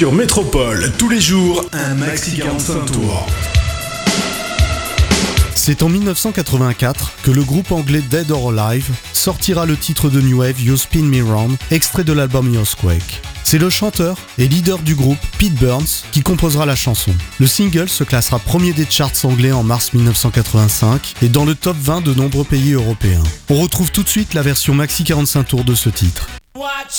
Sur Métropole, tous les jours, un maxi 45 tours. C'est en 1984 que le groupe anglais Dead or Alive sortira le titre de New Wave You Spin Me Round, extrait de l'album Earthquake. C'est le chanteur et leader du groupe, Pete Burns, qui composera la chanson. Le single se classera premier des charts anglais en mars 1985 et dans le top 20 de nombreux pays européens. On retrouve tout de suite la version maxi 45 tours de ce titre. Watch